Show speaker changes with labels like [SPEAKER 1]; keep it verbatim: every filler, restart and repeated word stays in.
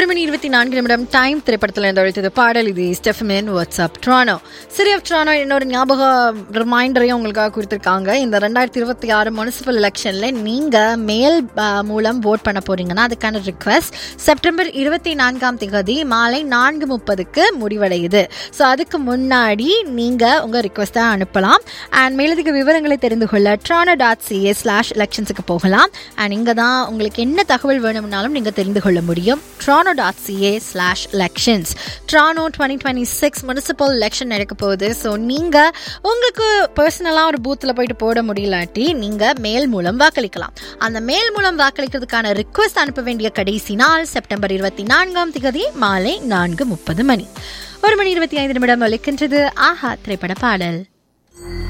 [SPEAKER 1] ஒரு மணி இருபத்தி நான்கு நிமிடம் டைம் திரைப்படத்தில் இருந்து அழைத்தது பாடல். இது ஸ்டெஃபமின் வாட்ஸ்அப் ட்ரானோ. சிட்டி ஆஃப் ட்ரானோ இன்னொரு ஞாபக ரிமைண்டரையும் உங்களுக்காக கொடுத்துருக்காங்க. இந்த ரெண்டாயிரத்தி இருபத்தி ஆறு முனிசிபல் எலெக்ஷன்ல நீங்க மேல் மூலம் ஓட் பண்ண போறீங்கன்னா அதுக்கான ரிக்வெஸ்ட் செப்டம்பர் இருபத்தி நான்காம் தேதி மாலை நான்கு முப்பதுக்கு முடிவடையுது. ஸோ அதுக்கு முன்னாடி நீங்க உங்க ரிக்வெஸ்ட்டை அனுப்பலாம். அண்ட் மேலதிக விவரங்களை தெரிந்து கொள்ள ட்ரானோ டாட் சிஏ ஸ்லாஷ் எலெக்ஷன்ஸுக்கு போகலாம். அண்ட் இங்க தான் உங்களுக்கு என்ன தகவல் வேணும்னாலும் நீங்க தெரிந்து கொள்ள முடியும். ட்ரானோ dot CA slash elections. ட்ரானோ twenty twenty six municipal election நடக்க போகுது. ஸோ நீங்க உங்களுக்கு பர்சனலாக ஒரு பூத்தில் போயிட்டு போட முடியலாட்டி நீங்க மேல் மூலம் வாக்களிக்கலாம். அந்த மேல் மூலம் வாக்களிக்கிறதுக்கான ரிக்வெஸ்ட் அனுப்ப வேண்டிய கடைசி நாள் செப்டம்பர் இருபத்தி நான்காம் தேதி மாலை நான்கு முப்பது மணி. ஒரு மணி இருபத்தி ஐந்து நிமிடம் ஒலிக்கின்றது ஆஹா திரைப்பட பாடல்.